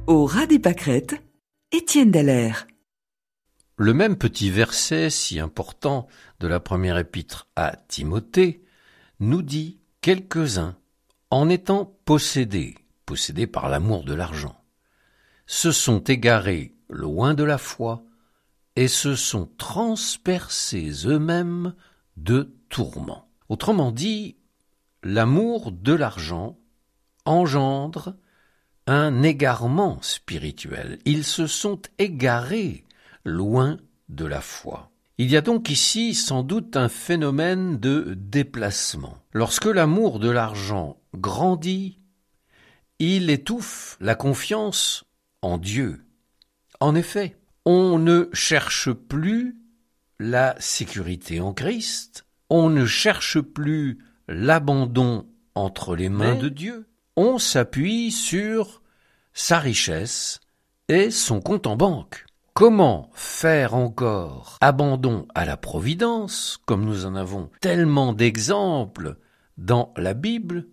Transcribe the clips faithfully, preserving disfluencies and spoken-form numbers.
Au ras des pâquerettes, Étienne Dallaire. Le même petit verset si important de la première épître à Timothée nous dit quelques-uns, en étant possédés, possédés par l'amour de l'argent, se sont égarés loin de la foi et se sont transpercés eux-mêmes de tourments. Autrement dit, l'amour de l'argent engendre un égarement spirituel. Ils se sont égarés loin de la foi. Il y a donc ici sans doute un phénomène de déplacement. Lorsque l'amour de l'argent grandit, il étouffe la confiance en Dieu. En effet, on ne cherche plus la sécurité en Christ, on ne cherche plus l'abandon entre les mains Mais... de Dieu. On s'appuie sur sa richesse et son compte en banque. Comment faire encore abandon à la providence, comme nous en avons tellement d'exemples dans la Bible,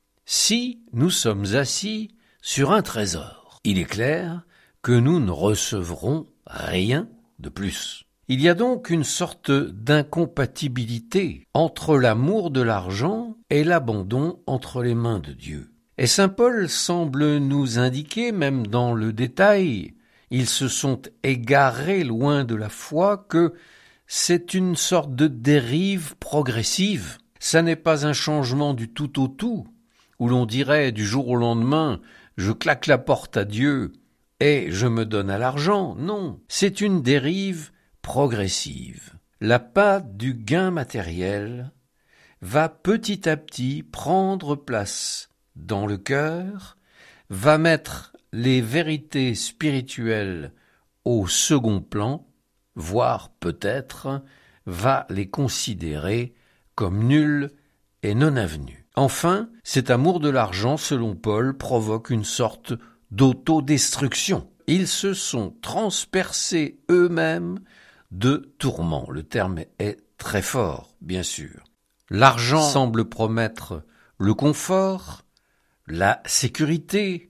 si nous sommes assis sur un trésor? Il est clair que nous ne recevrons rien de plus. Il y a donc une sorte d'incompatibilité entre l'amour de l'argent et l'abandon entre les mains de Dieu. Et saint Paul semble nous indiquer, même dans le détail, ils se sont égarés loin de la foi, que c'est une sorte de dérive progressive. Ça n'est pas un changement du tout au tout, où l'on dirait du jour au lendemain, je claque la porte à Dieu et je me donne à l'argent. Non, c'est une dérive progressive. La pâte du gain matériel va petit à petit prendre place dans le cœur, va mettre les vérités spirituelles au second plan, voire peut-être va les considérer comme nulles et non avenues. Enfin, cet amour de l'argent, selon Paul, provoque une sorte d'autodestruction. Ils se sont transpercés eux-mêmes de tourments. Le terme est très fort, bien sûr. L'argent semble promettre le confort, la sécurité,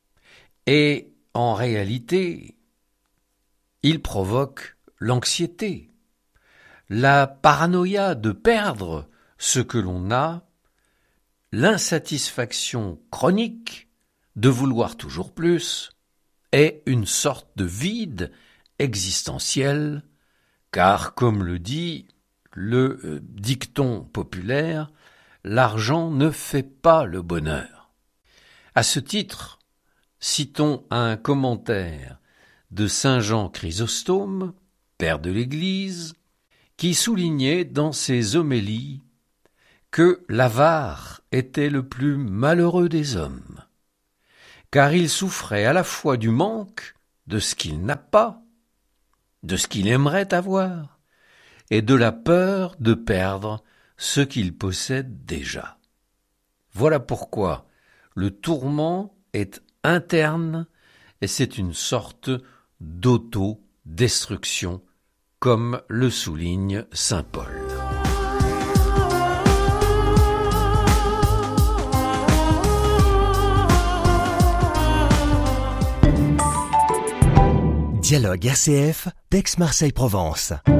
et en réalité, il provoque l'anxiété, la paranoïa de perdre ce que l'on a, l'insatisfaction chronique de vouloir toujours plus, et une sorte de vide existentiel, car comme le dit le dicton populaire, l'argent ne fait pas le bonheur. À ce titre, citons un commentaire de saint Jean Chrysostome, père de l'Église, qui soulignait dans ses homélies que l'avare était le plus malheureux des hommes, car il souffrait à la fois du manque de ce qu'il n'a pas, de ce qu'il aimerait avoir, et de la peur de perdre ce qu'il possède déjà. Voilà pourquoi le tourment est interne et c'est une sorte d'auto-destruction, comme le souligne saint Paul. Dialogue R C F d'Aix-Marseille-Provence.